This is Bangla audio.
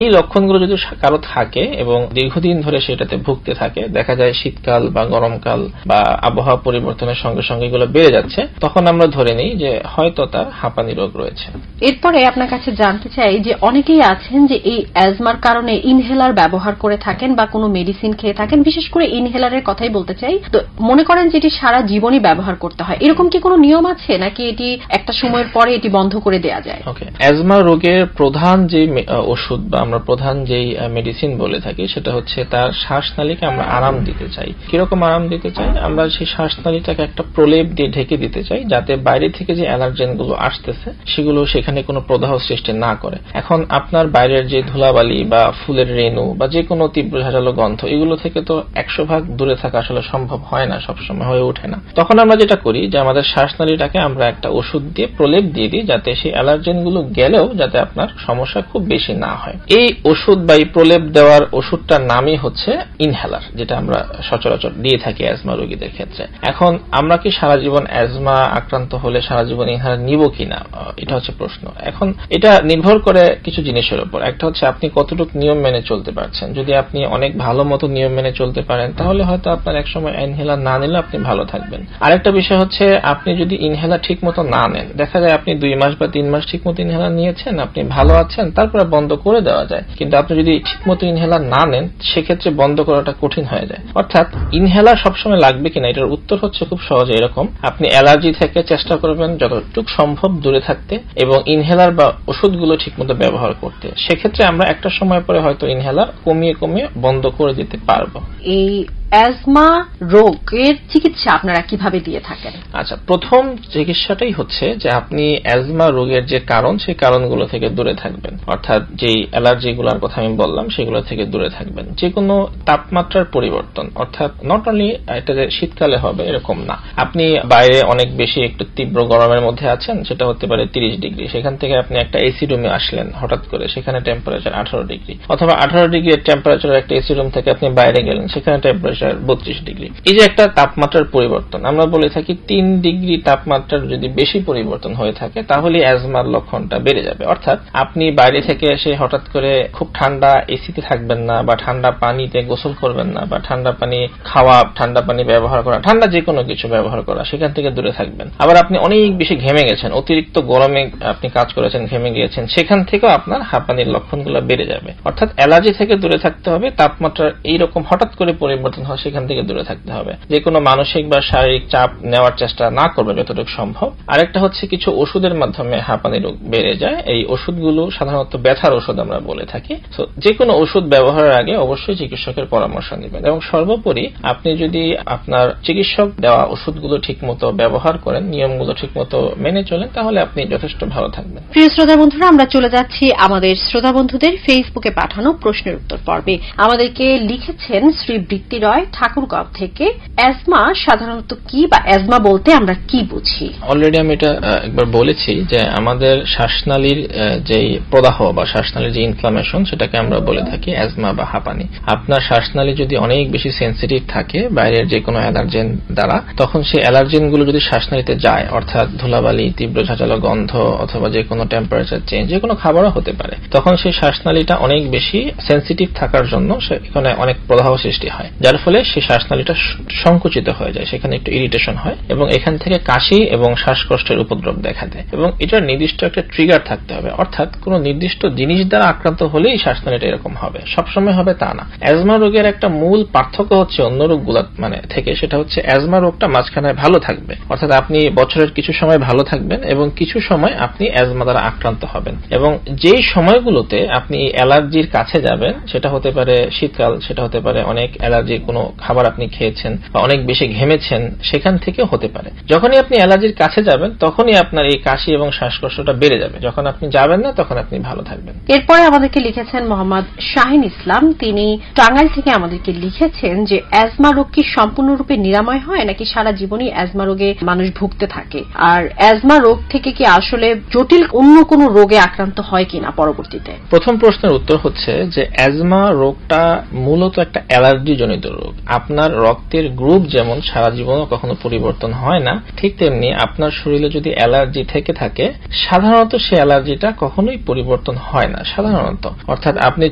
এই লক্ষণগুলো যদি কারো থাকে এবং দীর্ঘদিন ধরে সেটাতে ভুগতে থাকে, দেখা যায় শীতকাল বা গরমকাল বা আবহাওয়া পরিবর্তনের সঙ্গে সঙ্গে এগুলো বেড়ে যাচ্ছে, তখন আমরা ধরে নিই যে হয়তো তার হাঁপানি রোগ রয়েছে। এরপরে আপনার কাছে জানতে চাই যে অনেকেই আছেন যে এই অ্যাজমার কারণে ইনহেলার ব্যবহার করে থাকেন বা কোনো মেডিসিন খেয়ে থাকেন, বিশেষ করে ইনহেলারের কথাই বলতে চাই, তো মনে করেন যে এটি সারা জীবনই ব্যবহার করতে হয়, এরকম কি কোনো নিয়ম আছে নাকি এটি একটা সময়ের পরে এটি বন্ধ করে দেওয়া যায়? ওকে, অ্যাজমা রোগের প্রধান যে ওষুধ বা আমরা প্রধান যেই মেডিসিন বলে থাকি সেটা হচ্ছে তার শ্বাসনালীকে আমরা আরাম দিতে চাই। কিরকম আরাম দিতে চাই? আমরা সেই শ্বাসনালীটাকে একটা প্রলেপ দিয়ে ঢেকে দিতে চাই যাতে বাইরে থেকে যে অ্যালার্জেন গুলো আসতেছে সেগুলো সেখানে কোনো প্রদাহ সৃষ্টি না করে। এখন আপনার বাইরের যে ধুলাবালি বা ফুলের রেণু বা যে কোনো তীব্র ঝাঁঝালো গন্ধ এগুলো থেকে তো 100% দূরে থাকা আসলে সম্ভব হয় না, সবসময় হয়ে ওঠে না। তখন আমরা যেটা করি যে আমাদের শ্বাসনালীটাকে আমরা একটা ওষুধ দিয়ে প্রলেপ দিয়ে দিই যাতে সেই অ্যালার্জেন গুলো গেলেও যাতে আপনার সমস্যা খুব বেশি না হয়। এই ওষুধ বা এই প্রলেপ দেওয়ার ওষুধটার নামই হচ্ছে ইনহেলার, যেটা আমরা সচরাচর দিয়ে থাকি অ্যাজমা রোগীদের ক্ষেত্রে। এখন আমরা কি সারা জীবন অ্যাজমা আক্রান্ত হলে সারা জীবন ইনহেলার নিব কিনা, এটা হচ্ছে প্রশ্ন। এখন এটা নির্ভর করে কিছু জিনিসের উপর। একটা হচ্ছে আপনি কতটুকু নিয়ম মেনে চলতে পারছেন। যদি আপনি অনেক ভালো মতো নিয়ম মেনে চলতে পারেন তাহলে হয়তো আপনার একসময় ইনহেলার না নিলে আপনি ভালো থাকবেন। আরেকটা বিষয় হচ্ছে আপনি যদি ইনহেলার ঠিক মতো না নেন, দেখা যায় আপনি 2 মাস বা 3 মাস ঠিক মতো ইনহেলার নিয়েছেন, আপনি ভালো আছেন, তারপরে বন্ধ করে দেওয়া যায়। কিন্তু আপনি যদি ঠিক মতো ইনহেলার না নেন সেক্ষেত্রে বন্ধ করাটা কঠিন হয়ে যায়। অর্থাৎ ইনহেলার সবসময় লাগবে কিনা এটার উত্তর হচ্ছে খুব সহজে এরকম, আপনি অ্যালার্জি থেকে চেষ্টা করবেন যতটুকু সম্ভব দূরে থাকতে এবং ইনহেলার বা ওষুধগুলো ঠিকমতো ব্যবহার করতে। সেক্ষেত্রে আমরা একটা সময় পরে হয়তো ইনহেলার কমিয়ে কমিয়ে বন্ধ করে দিতে পারবো। এই অ্যাজমা রোগের চিকিৎসা আপনারা কিভাবে দিয়ে থাকেন? আচ্ছা, প্রথম চিকিৎসাটাই হচ্ছে যে আপনি অ্যাজমা রোগের যে কারণ সেই কারণগুলো থেকে দূরে থাকবেন, অর্থাৎ যেই অ্যালার্জিগুলোর কথা আমি বললাম সেগুলো থেকে দূরে থাকবেন। যে কোনো তাপমাত্রার পরিবর্তন, অর্থাৎ নট অনলি এটা যে শীতকালে হবে এরকম না, আপনি বাইরে অনেক বেশি একটু তীব্র গরমের মধ্যে আছেন, সেটা হতে পারে 30 ডিগ্রি, সেখান থেকে আপনি একটা এসি রুমে আসলেন হঠাৎ করে, সেখানে টেম্পারেচার 18 ডিগ্রি, অথবা 18 ডিগ্রি টেম্পারেচার একটা এসি রুম থেকে আপনি বাইরে গেলেন, সেখানে টেম্পারেচার 32 ডিগ্রি। এই যে একটা তাপমাত্রার পরিবর্তন, আমরা বলে থাকি 3 ডিগ্রি তাপমাত্রার যদি বেশি পরিবর্তন হয়ে থাকে তাহলে অ্যাজমার লক্ষণটা বেড়ে যাবে। অর্থাৎ আপনি বাইরে থেকে এসে হঠাৎ করে খুব ঠান্ডা এসিতে থাকবেন না, বা ঠান্ডা পানিতে গোসল করবেন না, বা ঠান্ডা পানি খাওয়া, ঠান্ডা পানি ব্যবহার করা, ঠান্ডা যে কোনো কিছু ব্যবহার করা, সেখান থেকে দূরে থাকবেন। আবার আপনি অনেক বেশি ঘেমে গেছেন, অতিরিক্ত গরমে আপনি কাজ করেছেন, ঘেমে গিয়েছেন, সেখান থেকেও আপনার হাঁপানির লক্ষণগুলো বেড়ে যাবে। অর্থাৎ অ্যালার্জি থেকে দূরে থাকতে হবে, তাপমাত্রার এইরকম হঠাৎ করে পরিবর্তন হয় সেখান থেকে দূরে থাকতে হবে। যে কোনো মানসিক বা শারীরিক চাপ নেওয়ার চেষ্টা না করবে যতটুকু সম্ভব। আরেকটা হচ্ছে কিছু ওষুধের মাধ্যমে হাঁপানি রোগ বেড়ে যায়। এই ওষুধগুলো সাধারণত ব্যথার ওষুধ আমরা বলে থাকি। তো যে কোনো ওষুধ ব্যবহারের আগে অবশ্যই চিকিৎসকের পরামর্শ নেবেন, এবং সর্বোপরি আপনি যদি আপনার চিকিৎসক দেওয়া ওষুধগুলো ঠিকমতো ব্যবহার করেন, নিয়মগুলো ঠিকমতো মেনে চলেন, তাহলে আপনি যথেষ্ট ভালো থাকবেন। প্রিয় শ্রোতা বন্ধুরা, আমরা চলে যাচ্ছি আমাদের শ্রোতা বন্ধুদের ফেসবুকে পাঠানো প্রশ্নের উত্তর পর্বে। আমাদেরকে লিখেছেন শ্রী বৃত্তি রয় ঠাকুরগাঁও থেকে, অ্যাজমা সাধারণত কি, বা অ্যাজমা বলতে আমরা কি বুঝি? অলরেডি আমি এটা একবার বলেছি যে আমাদের শ্বাসনালীর যেই প্রদাহ বা শ্বাসনালীর যে ইনফ্লামেশন সেটাকে আমরা বলে থাকি অ্যাজমা বা হাঁপানি। আপনার শ্বাসনালী যদি অনেক বেশি সেন্সিটিভ থাকে বাইরের যে কোনো অ্যালার্জেন দ্বারা, তখন সেই অ্যালার্জেন গুলো যদি শ্বাসনালীতে যায়, অর্থাৎ ধুলাবালি, তীব্র ঝাঁঝালো গন্ধ, অথবা যে কোনো টেম্পারেচার চেঞ্জ, যে কোনো খাবারও হতে পারে, তখন সেই শ্বাসনালীটা অনেক বেশি সেন্সিটিভ থাকার জন্য সেখানে অনেক প্রদাহ সৃষ্টি হয়, যার ফলে সেই শ্বাসনালীটা সংকুচিত হয়ে যায়, সেখানে একটু ইরিটেশন হয় এবং এখান থেকে কাশি এবং শ্বাসকষ্টের উপদ্রব দেখা দেয়। এবং এটার নির্দিষ্ট একটা ট্রিগার থাকতে হবে, অর্থাৎ কোন নির্দিষ্ট জিনিস দ্বারা আক্রান্ত হলেই শ্বাসনালীটা এরকম হবে, সবসময় হবে তা না। অ্যাজমা রোগের একটা মূল পার্থক্য হচ্ছে অন্য রোগগুলো থেকে, সেটা হচ্ছে অ্যাজমা রোগটা মাঝখানে ভালো থাকবে, অর্থাৎ আপনি বছরের কিছু সময় ভালো থাকবেন এবং কিছু সময় আপনি অ্যাজমা দ্বারা আক্রান্ত হবেন। এবং যেই সময়গুলোতে আপনি অ্যালার্জির কাছে যাবেন, সেটা হতে পারে শীতকাল, সেটা হতে পারে অনেক অ্যালার্জির কোনো খাবার আপনি খেয়েছেন বা অনেক বেশি ঘেমেছেন, সেখান থেকেও হতে পারে। যখনই আপনি অ্যালার্জির কাছে যাবেন তখনই আপনার এই কাশি এবং শ্বাসকষ্টটা বেড়ে যাবে, যখন আপনি যাবেন না তখন আপনি ভালো থাকবেন। এরপরে আমাদেরকে লিখেছেন মোহাম্মদ শাহিন ইসলাম, তিনি টাঙ্গাইল থেকে আমাদেরকে লিখেছেন যে অ্যাজমা রোগ কি সম্পূর্ণরূপে নিরাময় হয় নাকি সারা জীবনই অ্যাজমা রোগে মানুষ ভুগতে থাকে, আর অ্যাজমা রোগ থেকে কি আসলে জটিল অন্য কোনো রোগে আক্রান্ত হয় কিনা পরবর্তীতে? প্রথম প্রশ্নের উত্তর হচ্ছে যে অ্যাজমা রোগটা মূলত একটা অ্যালার্জি জনিত রোগ। আপনার রক্তের গ্রুপ যেমন সারা জীবনও কখনো পরিবর্তন হয় না, ঠিক তেমনি আপনার শরীরে যদি অ্যালার্জি থেকে থাকে সাধারণত সে অ্যালার্জিটা কখনোই পরিবর্তন হয় না সাধারণত। অর্থাৎ আপনি